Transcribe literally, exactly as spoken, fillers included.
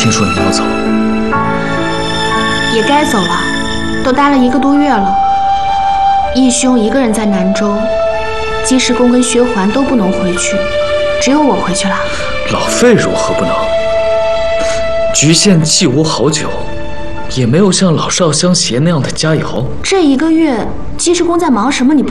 听说你要走， 也该走了，都待了一个多月了。义兄一个人在南州，姬氏公跟薛环都不能回去，只有我回去了。 老费如何不能？局县既无好酒，也没有像老少相携那样的佳肴。 这一个月，姬氏公在忙什么？你不